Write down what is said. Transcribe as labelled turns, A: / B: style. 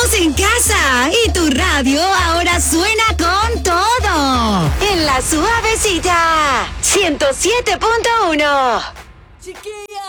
A: estamos en casa y tu radio ahora suena con todo. En la suavecita 107.1.